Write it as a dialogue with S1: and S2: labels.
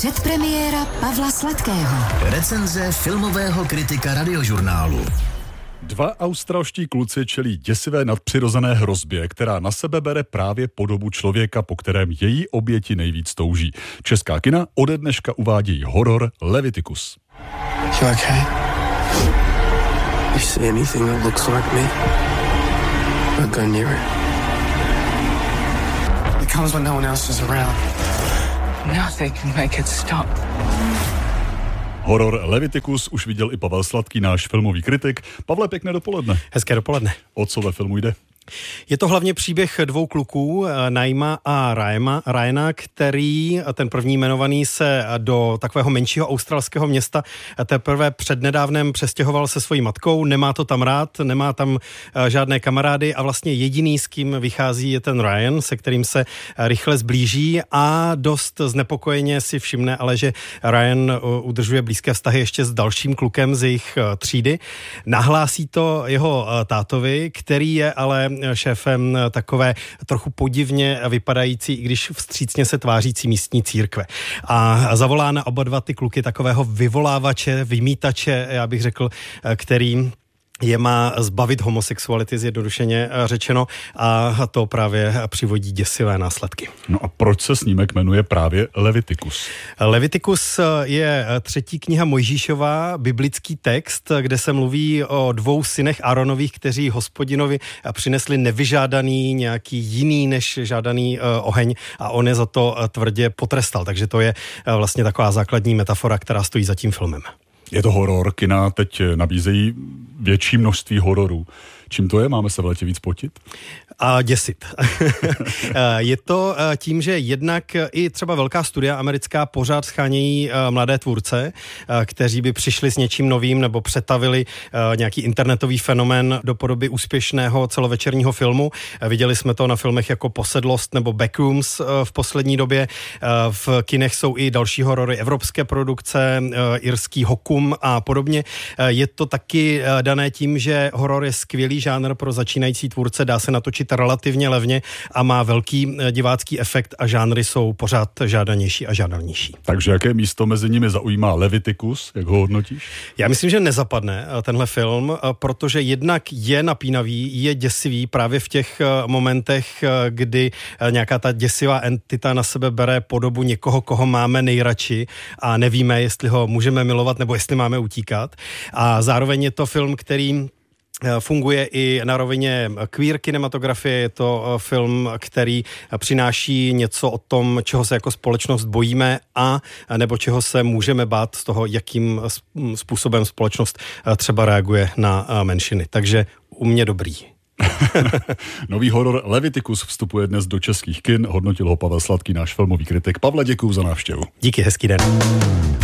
S1: Předpremiéra Pavla Sladkého.
S2: Recenze filmového kritika Radiožurnálu.
S3: Dva australští kluci čelí děsivé nadpřirozené hrozbě, která na sebe bere právě podobu člověka, po kterém její oběti nejvíc touží. Česká kina ode dneška uvádějí horor Leviticus.
S4: You okay? You see anything that looks like me? Don't go near it. It comes when no one else is around. Nothing can make it stop.
S3: Horor Leviticus už viděl i Pavel Sladký, náš filmový kritik. Pavle, pěkné dopoledne.
S5: Hezké dopoledne.
S3: O co ve filmu jde?
S5: Je to hlavně příběh dvou kluků, Naima a Ryana, který, ten první jmenovaný, se do takového menšího australského města teprve přednedávnem přestěhoval se svojí matkou, nemá to tam rád, nemá tam žádné kamarády a vlastně jediný, s kým vychází, je ten Ryan, se kterým se rychle zblíží a dost znepokojeně si všimne, ale že Ryan udržuje blízké vztahy ještě s dalším klukem z jejich třídy. Nahlásí to jeho tátovi, který je ale šéfem takové trochu podivně vypadající, i když vstřícně se tvářící místní církve. A zavolá na oba dva ty kluky takového vyvolávače, vymítače, já bych řekl, který je má zbavit homosexuality, zjednodušeně řečeno, a to právě přivodí děsivé následky.
S3: No a proč se snímek jmenuje právě Leviticus?
S5: Leviticus je třetí kniha Mojžíšova, biblický text, kde se mluví o dvou synech Áronových, kteří Hospodinovi přinesli nevyžádaný, nějaký jiný než žádaný oheň a on je za to tvrdě potrestal. Takže to je vlastně taková základní metafora, která stojí za tím filmem.
S3: Je to horor, kina teď nabízejí větší množství hororů. Čím to je? Máme se v létě víc potit?
S5: A děsit. Je to tím, že jednak i třeba velká studia americká pořád schánějí mladé tvůrce, kteří by přišli s něčím novým nebo přetavili nějaký internetový fenomén do podoby úspěšného celovečerního filmu. Viděli jsme to na filmech jako Posedlost nebo Backrooms v poslední době. V kinech jsou i další horory, evropské produkce, irský Hokum a podobně. Je to taky dané tím, že horor je skvělý žánr pro začínající tvůrce, dá se natočit relativně levně a má velký divácký efekt a žánry jsou pořád žádanější a žádanější.
S3: Takže jaké místo mezi nimi zaujímá Leviticus? Jak ho hodnotíš?
S5: Já myslím, že nezapadne tenhle film, protože jednak je napínavý, je děsivý právě v těch momentech, kdy nějaká ta děsivá entita na sebe bere podobu někoho, koho máme nejradši a nevíme, jestli ho můžeme milovat nebo jestli máme utíkat. A zároveň je to film, který funguje i na rovině queer kinematografie. Je to film, který přináší něco o tom, čeho se jako společnost bojíme a nebo čeho se můžeme bát z toho, jakým způsobem společnost třeba reaguje na menšiny. Takže u mě dobrý.
S3: Nový horor Leviticus vstupuje dnes do českých kin. Hodnotil ho Pavel Sladký, náš filmový kritik. Pavle, děkuju za návštěvu.
S5: Díky, hezký den.